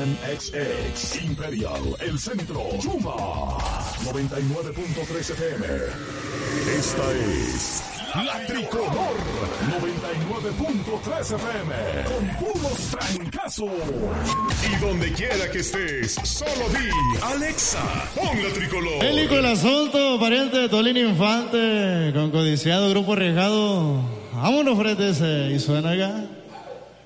Nissan XX, Imperial, El Centro, Chuma, 99.3 FM. Esta es La Tricolor, 99.3 FM, con puros trancazos. Y donde quiera que estés, solo di, Alexa, pon La Tricolor. Bélico el asunto, pariente de Tolín Infante, con codiciado grupo arriesgado. Vámonos, frente ese, y suena acá.